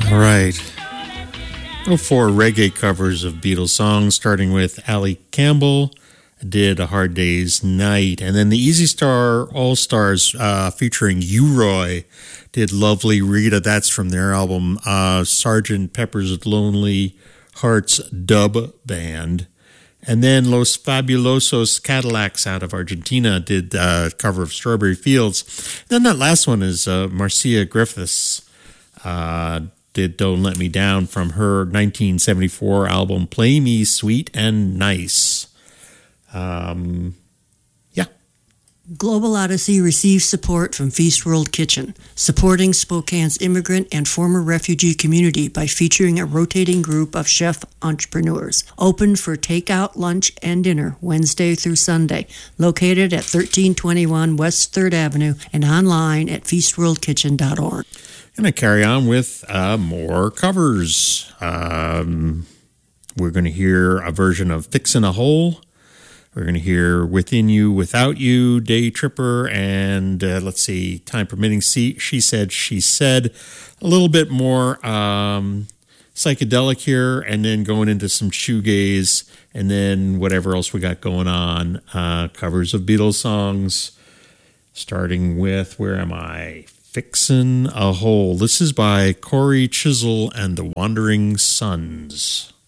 All right. Well, 4 reggae covers of Beatles songs, starting with Ali Campbell did A Hard Day's Night. And then the Easy Star All-Stars featuring U-Roy did Lovely Rita. That's from their album Sgt. Pepper's Lonely Hearts Dub Band. And then Los Fabulosos Cadillacs out of Argentina did a cover of Strawberry Fields. Then that last one is Marcia Griffiths did Don't Let Me Down from her 1974 album Play Me Sweet and Nice. Global Odyssey receives support from Feast World Kitchen, supporting Spokane's immigrant and former refugee community by featuring a rotating group of chef entrepreneurs. Open for takeout, lunch, and dinner Wednesday through Sunday. Located at 1321 West 3rd Avenue and online at feastworldkitchen.org. Going to carry on with more covers. We're going to hear a version of Fixin' a Hole. We're going to hear Within You, Without You, Day Tripper, and let's see, time permitting, She Said, She Said. A little bit more psychedelic here, and then going into some shoegaze, and then whatever else we got going on. Covers of Beatles songs, starting with, where am I? Fixin' a Hole. This is by Corey Chisel and the Wandering Sons.